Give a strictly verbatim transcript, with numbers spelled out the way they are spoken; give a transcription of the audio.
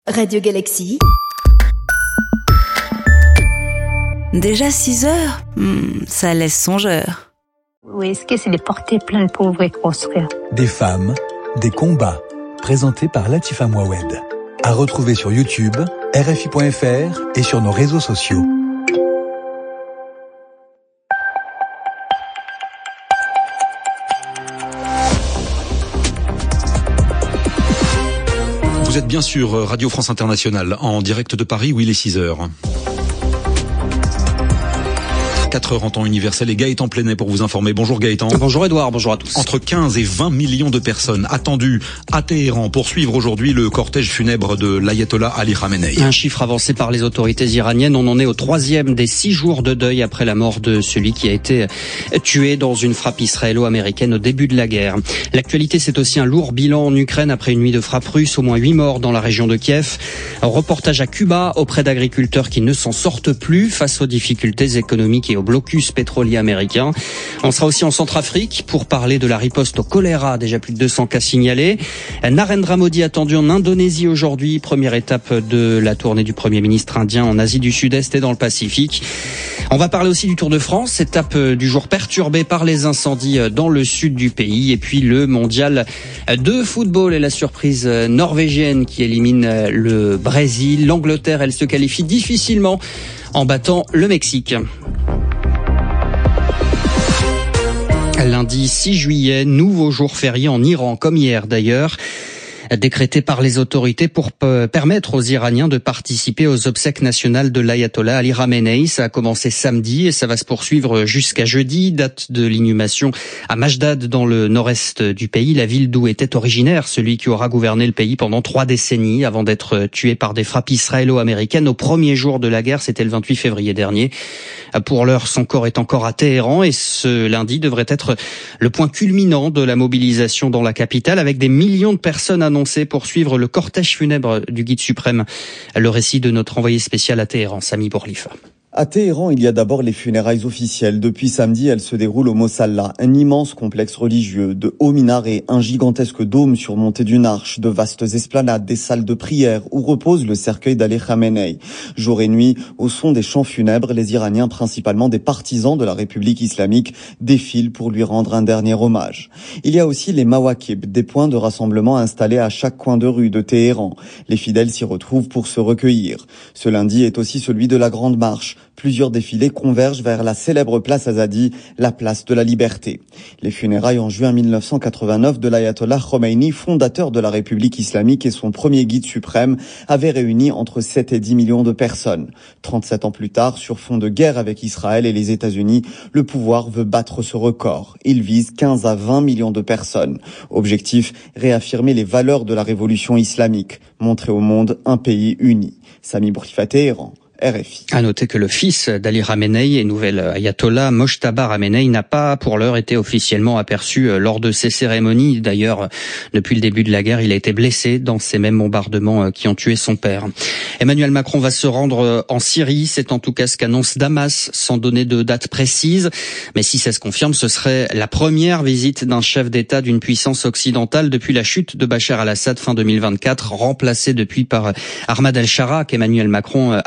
Radio Galaxy. Déjà six heures, hmm, ça laisse songeur. Oui, ce que c'est de porter plainte pour ouvrir construire. Des femmes, des combats, présentés par Latifa Mouawed. À retrouver sur YouTube, R F I point F R et sur nos réseaux sociaux. Vous êtes bien sur Radio France Internationale, en direct de Paris où il est six heures. quatre heures en temps universel et Gaëtan Plenet pour vous informer. Bonjour Gaëtan. Bonjour Edouard, bonjour à tous. Entre quinze et vingt millions de personnes attendues à Téhéran pour suivre aujourd'hui le cortège funèbre de l'ayatollah Ali Khamenei. Un chiffre avancé par les autorités iraniennes. On en est au troisième des six jours de deuil après la mort de celui qui a été tué dans une frappe israélo-américaine au début de la guerre. L'actualité, c'est aussi un lourd bilan en Ukraine après une nuit de frappe russe. Au moins huit morts dans la région de Kiev. Un reportage à Cuba auprès d'agriculteurs qui ne s'en sortent plus face aux difficultés économiques et au blocus pétrolier américain. On sera aussi en Centrafrique pour parler de la riposte au choléra, déjà plus de deux cents cas signalés. Narendra Modi attendu en Indonésie aujourd'hui, première étape de la tournée du Premier ministre indien en Asie du Sud-Est et dans le Pacifique. On va parler aussi du Tour de France, étape du jour perturbée par les incendies dans le sud du pays, et puis le mondial de football et la surprise norvégienne qui élimine le Brésil. L'Angleterre, elle se qualifie difficilement en battant le Mexique. Lundi six juillet, nouveau jour férié en Iran, comme hier d'ailleurs, décrété par les autorités pour p- permettre aux Iraniens de participer aux obsèques nationales de l'ayatollah Ali Khamenei. Ça a commencé samedi et ça va se poursuivre jusqu'à jeudi, date de l'inhumation à Majdad dans le nord-est du pays, la ville d'où était originaire celui qui aura gouverné le pays pendant trois décennies avant d'être tué par des frappes israélo-américaines au premier jour de la guerre, c'était le vingt-huit février dernier. Pour l'heure, son corps est encore à Téhéran et ce lundi devrait être le point culminant de la mobilisation dans la capitale avec des millions de personnes annoncées pour suivre le cortège funèbre du guide suprême. Le récit de notre envoyé spécial à Téhéran, Sami Bourlifa. À Téhéran, il y a d'abord les funérailles officielles. Depuis samedi, elles se déroulent au Mossalla, un immense complexe religieux, de hauts minarets, un gigantesque dôme surmonté d'une arche, de vastes esplanades, des salles de prière où repose le cercueil d'Ali Khamenei. Jour et nuit, au son des chants funèbres, les Iraniens, principalement des partisans de la République islamique, défilent pour lui rendre un dernier hommage. Il y a aussi les mawakib, des points de rassemblement installés à chaque coin de rue de Téhéran. Les fidèles s'y retrouvent pour se recueillir. Ce lundi est aussi celui de la Grande Marche. Plusieurs défilés convergent vers la célèbre place Azadi, la place de la liberté. Les funérailles en juin mille neuf cent quatre-vingt-neuf de l'ayatollah Khomeini, fondateur de la République islamique et son premier guide suprême, avaient réuni entre sept et dix millions de personnes. trente-sept ans plus tard, sur fond de guerre avec Israël et les États-Unis, le pouvoir veut battre ce record. Il vise quinze à vingt millions de personnes. Objectif, réaffirmer les valeurs de la révolution islamique, montrer au monde un pays uni. Sami Bourlifa, Téhéran. R F I. À noter que le fils d'Ali Khamenei et nouvel ayatollah Mojtaba Khamenei n'a pas pour l'heure été officiellement aperçu lors de ces cérémonies. D'ailleurs, depuis le début de la guerre, il a été blessé dans ces mêmes bombardements qui ont tué son père. Emmanuel Macron va se rendre en Syrie, c'est en tout cas ce qu'annonce Damas, sans donner de date précise. Mais si ça se confirme, ce serait la première visite d'un chef d'État d'une puissance occidentale depuis la chute de Bachar al-Assad fin deux mille vingt-quatre, remplacé depuis par Ahmad al-Shara qu'Emmanuel Macron